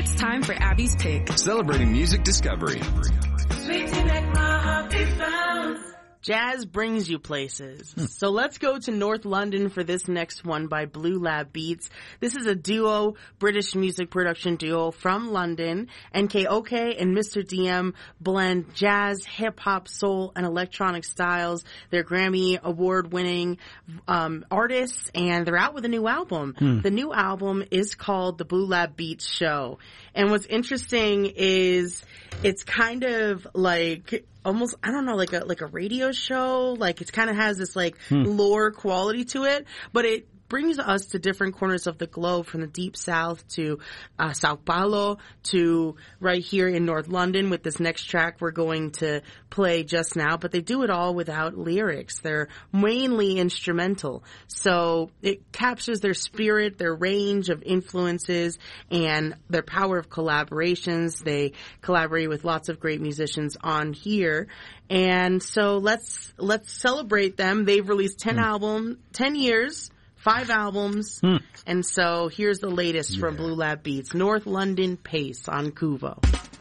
It's time for Abby's Pick. Celebrating music discovery. Sweet to make my heart be found. Jazz brings you places. So let's go to North London for this next one by Blue Lab Beats. This is a duo, British music production duo from London. NKOK and Mr. DM blend jazz, hip-hop, soul, and electronic styles. They're Grammy award-winning artists, and they're out with a new album. The new album is called The Blue Lab Beats Show. And what's interesting is it's kind of like almost, I don't know, like a radio show. Like it kind of has this like lore quality to it, but it brings us to different corners of the globe, from the deep south to Sao Paulo to right here in North London with this next track we're going to play just now. But they do it all without lyrics. They're mainly instrumental. So it captures their spirit, their range of influences, and their power of collaborations. They collaborate with lots of great musicians on here. And so let's celebrate them. They've released 10 years. 5 albums, and so here's the latest from Blue Lab Beats, North London Pace on Kuvo.